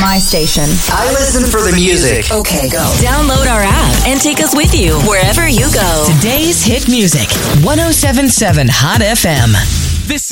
my station. I listen for the music. Okay, go. Download our app and take us with you wherever you go. Today's hit music, 107.7 Hot FM.